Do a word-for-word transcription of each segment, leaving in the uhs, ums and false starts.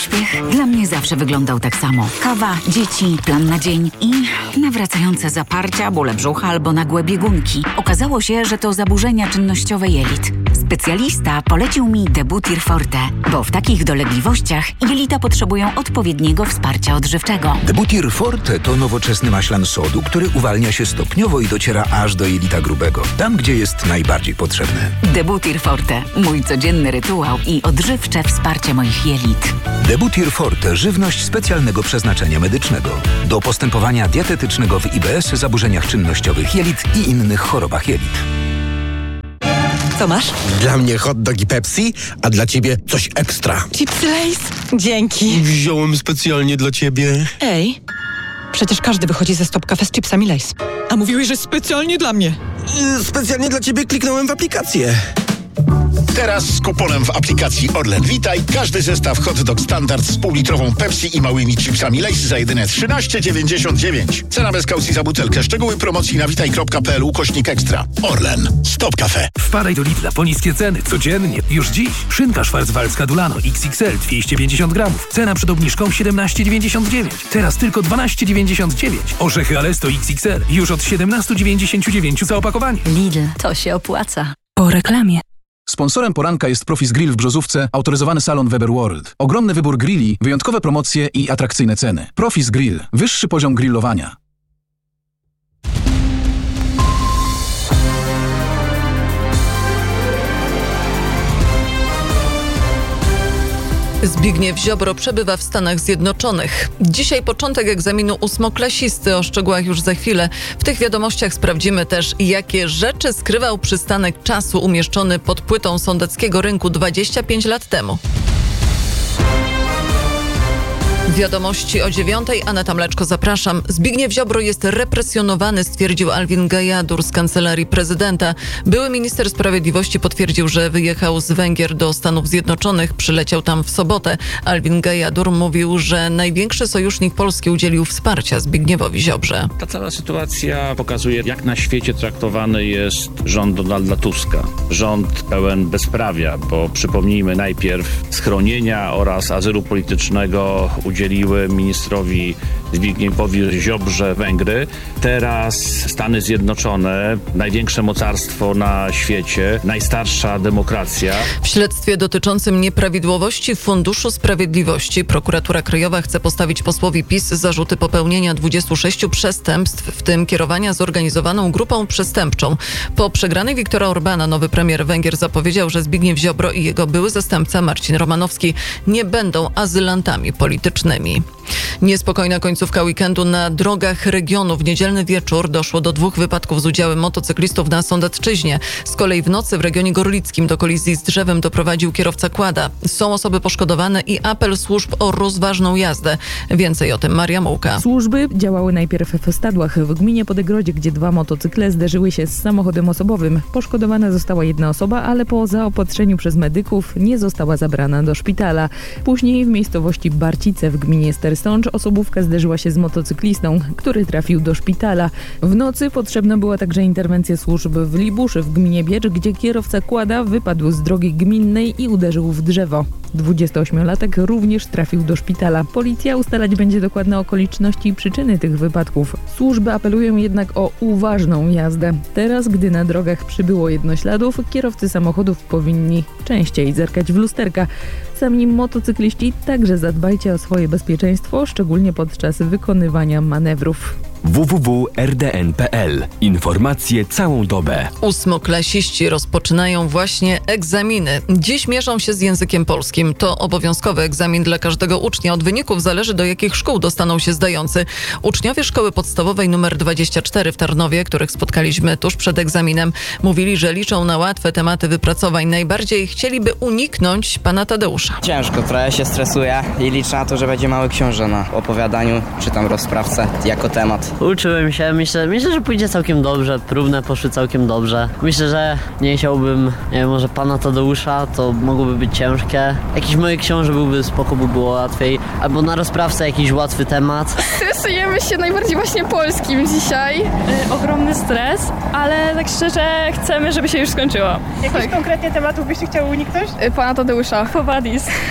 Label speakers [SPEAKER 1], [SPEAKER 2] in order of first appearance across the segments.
[SPEAKER 1] Śpiech dla mnie zawsze wyglądał tak samo. Kawa, dzieci, plan na dzień i nawracające zaparcia, bóle brzucha albo nagłe biegunki. Okazało się, że to zaburzenia czynnościowe jelit. Specjalista polecił mi Debutir Forte, bo w takich dolegliwościach jelita potrzebują odpowiedniego wsparcia odżywczego.
[SPEAKER 2] Debutir Forte to nowoczesny maślan sodu, który uwalnia się stopniowo i dociera aż do jelita grubego, tam gdzie jest najbardziej potrzebny.
[SPEAKER 1] Debutir Forte, mój codzienny rytuał i odżywcze wsparcie moich jelit.
[SPEAKER 2] Debutir Forte, żywność specjalnego przeznaczenia medycznego. Do postępowania dietetycznego w I B S, zaburzeniach czynnościowych jelit i innych chorobach jelit.
[SPEAKER 3] Co masz?
[SPEAKER 4] Dla mnie hot dog i Pepsi, a dla ciebie coś ekstra.
[SPEAKER 3] Chipsy Lay's? Dzięki.
[SPEAKER 4] Wziąłem specjalnie dla ciebie.
[SPEAKER 3] Ej, przecież każdy wychodzi ze Stop Cafe z chipsami Lay's. A mówiłeś, że specjalnie dla mnie.
[SPEAKER 4] Yy, specjalnie dla ciebie kliknąłem w aplikację.
[SPEAKER 5] Teraz z kuponem w aplikacji Orlen Witaj każdy zestaw hot dog standard z półlitrową Pepsi i małymi chipsami Lay's za jedyne trzynaście dziewięćdziesiąt dziewięć. Cena bez kaucji za butelkę. Szczegóły promocji na witaj kropka p l ukośnik ekstra. Orlen. Stop Cafe.
[SPEAKER 6] Wpadaj do Lidla po niskie ceny. Codziennie. Już dziś. Szynka szwarcwaldzka Dulano X X L dwieście pięćdziesiąt gramów. Cena przed obniżką siedemnaście dziewięćdziesiąt dziewięć. Teraz tylko dwanaście dziewięćdziesiąt dziewięć. Orzechy Alesto X X L już od siedemnaście dziewięćdziesiąt dziewięć za opakowanie.
[SPEAKER 1] Lidl, to się opłaca.
[SPEAKER 7] Po reklamie.
[SPEAKER 8] Sponsorem poranka jest Profis Grill w Brzozówce, autoryzowany salon Weber World. Ogromny wybór grilli, wyjątkowe promocje i atrakcyjne ceny. Profis Grill. Wyższy poziom grillowania.
[SPEAKER 9] Zbigniew Ziobro przebywa w Stanach Zjednoczonych. Dzisiaj początek egzaminu ósmoklasisty, o szczegółach już za chwilę. W tych wiadomościach sprawdzimy też, jakie rzeczy skrywał przystanek czasu umieszczony pod płytą sądeckiego rynku dwadzieścia pięć lat temu. Wiadomości o dziewiątej. Aneta Mleczko, zapraszam. Zbigniew Ziobro jest represjonowany, stwierdził Alvin Gajadur z Kancelarii Prezydenta. Były minister sprawiedliwości potwierdził, że wyjechał z Węgier do Stanów Zjednoczonych. Przyleciał tam w sobotę. Alvin Gajadur mówił, że największy sojusznik Polski udzielił wsparcia Zbigniewowi Ziobrze.
[SPEAKER 10] Ta cała sytuacja pokazuje, jak na świecie traktowany jest rząd Donalda Tuska. Rząd pełen bezprawia, bo przypomnijmy, najpierw schronienia oraz azylu politycznego udzieliły ministrowi Zbigniewowi Ziobrze Węgry. Teraz Stany Zjednoczone, największe mocarstwo na świecie, najstarsza demokracja.
[SPEAKER 9] W śledztwie dotyczącym nieprawidłowości w Funduszu Sprawiedliwości prokuratura krajowa chce postawić posłowi PiS zarzuty popełnienia dwudziestu sześciu przestępstw, w tym kierowania zorganizowaną grupą przestępczą. Po przegranej Viktora Orbana nowy premier Węgier zapowiedział, że Zbigniew Ziobro i jego były zastępca Marcin Romanowski nie będą azylantami politycznymi. Niespokojna końcówka weekendu na drogach regionu. W niedzielny wieczór doszło do dwóch wypadków z udziałem motocyklistów na Sądecczyźnie. Z kolei w nocy w regionie gorlickim do kolizji z drzewem doprowadził kierowca quada. Są osoby poszkodowane i apel służb o rozważną jazdę. Więcej o tym Maria Mułka.
[SPEAKER 7] Służby działały najpierw w Stadłach w gminie Podegrodzie, gdzie dwa motocykle zderzyły się z samochodem osobowym. Poszkodowana została jedna osoba, ale po zaopatrzeniu przez medyków nie została zabrana do szpitala. Później w miejscowości Barcice w gminie Stersącz osobówka zderzyła się z motocyklistą, który trafił do szpitala. W nocy potrzebna była także interwencja służb w Libuszy w gminie Biecz, gdzie kierowca quada wypadł z drogi gminnej i uderzył w drzewo. dwudziestoośmiolatek również trafił do szpitala. Policja ustalać będzie dokładne okoliczności i przyczyny tych wypadków. Służby apelują jednak o uważną jazdę. Teraz, gdy na drogach przybyło jednośladów, kierowcy samochodów powinni częściej zerkać w lusterka. Sami motocykliści także zadbajcie o swoje bezpieczeństwo, szczególnie podczas wykonywania manewrów.
[SPEAKER 11] w w w kropka r d n kropka p l. Informacje całą dobę.
[SPEAKER 9] Ósmoklasiści rozpoczynają właśnie egzaminy. Dziś mierzą się z językiem polskim. To obowiązkowy egzamin dla każdego ucznia. Od wyników zależy, do jakich szkół dostaną się zdający. Uczniowie szkoły podstawowej numer dwadzieścia cztery w Tarnowie, których spotkaliśmy tuż przed egzaminem, mówili, że liczą na łatwe tematy wypracowań. Najbardziej chcieliby uniknąć pana Tadeusza.
[SPEAKER 12] Ciężko, trochę się stresuję i liczę na to, że będzie mały książę na opowiadaniu, czy tam rozprawce jako temat.
[SPEAKER 13] Uczyłem się, myślę, myślę, że pójdzie całkiem dobrze, próbne poszły całkiem dobrze. Myślę, że nie chciałbym, nie wiem, może pana Tadeusza, to mogłoby być ciężkie. Jakiś moje książę byłby spoko, by było łatwiej, albo na rozprawce jakiś łatwy temat.
[SPEAKER 14] Stresujemy się najbardziej właśnie polskim dzisiaj. Yy, ogromny stres, ale tak szczerze chcemy, żeby się już skończyło.
[SPEAKER 15] Jakichś tak. konkretnie tematów byście chciały uniknąć?
[SPEAKER 14] Yy, pana Tadeusza.
[SPEAKER 15] Powadis.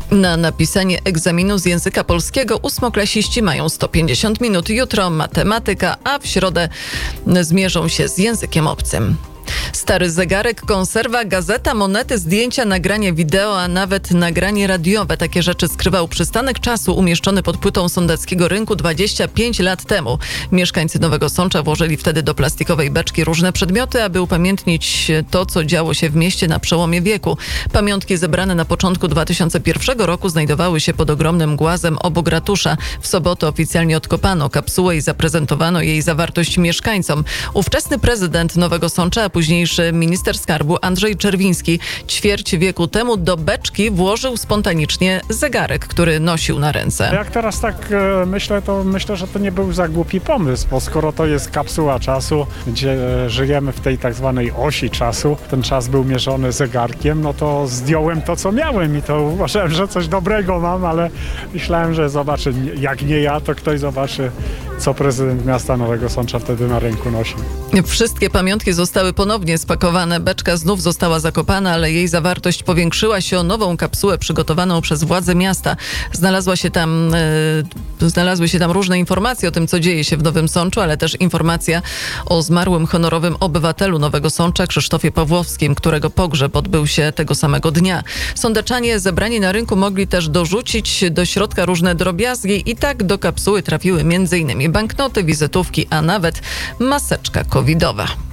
[SPEAKER 9] Na napisanie egzaminu z języka polskiego ósmoklasiści mają sto pięćdziesiąt minut. Jutro matematyka, a w środę zmierzą się z językiem obcym. Stary zegarek, konserwa, gazeta, monety, zdjęcia, nagranie wideo, a nawet nagranie radiowe. Takie rzeczy skrywał przystanek czasu umieszczony pod płytą sądeckiego rynku dwadzieścia pięć lat temu. Mieszkańcy Nowego Sącza włożyli wtedy do plastikowej beczki różne przedmioty, aby upamiętnić to, co działo się w mieście na przełomie wieku. Pamiątki zebrane na początku dwa tysiące pierwszego roku znajdowały się pod ogromnym głazem obok ratusza. W sobotę oficjalnie odkopano kapsułę i zaprezentowano jej zawartość mieszkańcom. Ówczesny prezydent Nowego Sącza, a późniejszy minister skarbu Andrzej Czerwiński ćwierć wieku temu do beczki włożył spontanicznie zegarek, który nosił na ręce.
[SPEAKER 15] Jak teraz tak e, myślę, to myślę, że to nie był za głupi pomysł, bo skoro to jest kapsuła czasu, gdzie e, żyjemy w tej tak zwanej osi czasu, ten czas był mierzony zegarkiem, no to zdjąłem to, co miałem i to uważałem, że coś dobrego mam, ale myślałem, że zobaczy, jak nie ja, to ktoś zobaczy, co prezydent miasta Nowego Sącza wtedy na ręku nosił.
[SPEAKER 9] Wszystkie pamiątki zostały ponownie spakowane. Beczka znów została zakopana, ale jej zawartość powiększyła się o nową kapsułę przygotowaną przez władze miasta. Znalazła się tam, e, znalazły się tam różne informacje o tym, co dzieje się w Nowym Sączu, ale też informacja o zmarłym honorowym obywatelu Nowego Sącza Krzysztofie Pawłowskim, którego pogrzeb odbył się tego samego dnia. Sądeczanie zebrani na rynku mogli też dorzucić do środka różne drobiazgi i tak do kapsuły trafiły między innymi banknoty, wizytówki, a nawet maseczka covidowa.